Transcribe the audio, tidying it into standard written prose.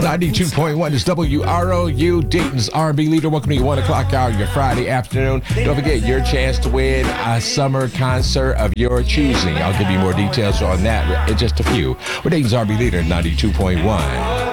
92.1 is WROU, Dayton's R&B leader. Welcome to your 1 o'clock hour, your Friday afternoon. Don't forget your chance to win a summer concert of your choosing. I'll give you more details on that in just a few. We're Dayton's R&B leader, 92.1.